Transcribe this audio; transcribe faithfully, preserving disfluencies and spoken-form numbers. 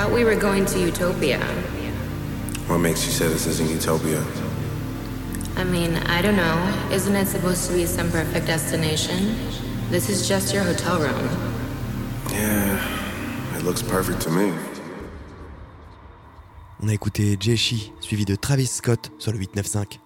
thought we were going to Utopia. What makes you say this isn't Utopia? I mean, I don't know. Isn't it supposed to be some perfect destination? This is just your hotel room. Yeah, it looks perfect to me. On a écouté Jay Shi, suivi de Travis Scott sur le huit neuf cinq.